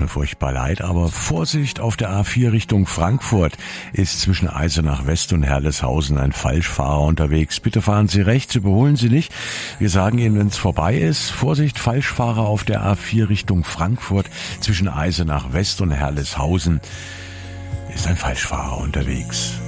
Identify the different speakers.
Speaker 1: mir furchtbar leid, aber Vorsicht, auf der A4 Richtung Frankfurt ist zwischen Eisenach West und Herleshausen ein Falschfahrer unterwegs. Bitte fahren Sie rechts, überholen Sie nicht. Wir sagen Ihnen, wenn es vorbei ist, Vorsicht, Falschfahrer auf der A4 Richtung Frankfurt zwischen Eisenach West und Herleshausen ist ein Falschfahrer unterwegs.